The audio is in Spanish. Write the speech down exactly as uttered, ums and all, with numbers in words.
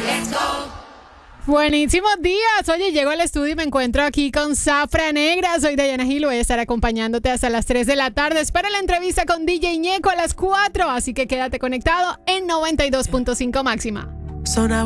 Buenísimos días. Oye, llego al estudio y me encuentro aquí con Zafra Negra. Soy Dayana Gil, voy a estar acompañándote hasta las tres de la tarde. Espera la entrevista con D J Ñeco a las cuatro, así que quédate conectado en noventa y dos punto cinco máxima.